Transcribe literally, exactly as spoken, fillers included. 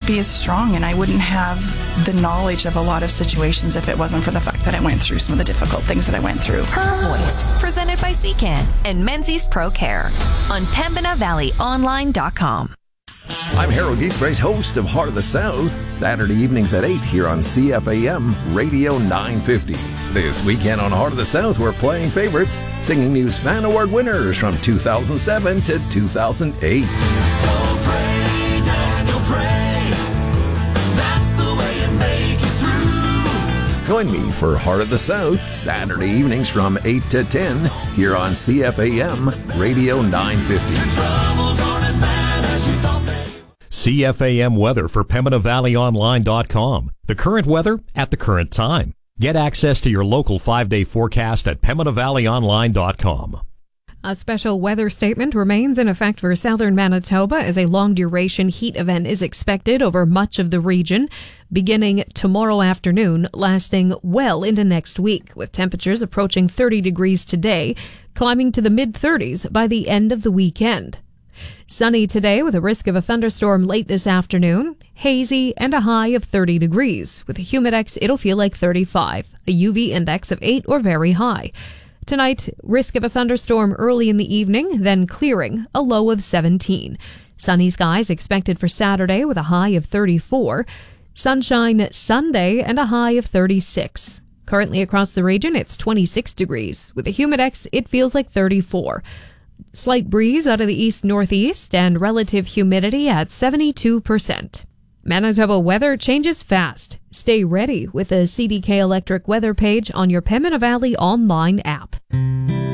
be as strong, and I wouldn't have the knowledge of a lot of situations if it wasn't for the fact that I went through some of the difficult things that I went through. Her Voice, presented by C Can and Menzies Pro Care on Pembina Valley Online dot com. I'm Harold Giesbrecht, host of Heart of the South, Saturday evenings at eight here on C F A M Radio nine fifty. This weekend on Heart of the South, we're playing favorites, Singing News Fan Award winners from two thousand seven to two thousand eight. So pray, Daniel, pray. That's the way you make it through. Join me for Heart of the South, Saturday evenings from eight to ten here on C F A M Radio nine fifty. Your troubles aren't as bad as you thought they. C F A M weather for Pembina Valley Online dot com. The current weather at the current time. Get access to your local five-day forecast at Pembina Valley Online dot com. A special weather statement remains in effect for southern Manitoba as a long-duration heat event is expected over much of the region, beginning tomorrow afternoon, lasting well into next week, with temperatures approaching thirty degrees today, climbing to the mid-thirties by the end of the weekend. Sunny today with a risk of a thunderstorm late this afternoon. Hazy and a high of thirty degrees. With a humidex, it'll feel like thirty-five. A U V index of eight or very high. Tonight, risk of a thunderstorm early in the evening, then clearing, a low of seventeen. Sunny skies expected for Saturday with a high of thirty-four. Sunshine Sunday and a high of thirty-six. Currently across the region, it's twenty-six degrees. With a humidex, it feels like thirty-four. Slight breeze out of the east-northeast and relative humidity at seventy-two percent. Manitoba weather changes fast. Stay ready with the C D K Electric weather page on your Pembina Valley online app.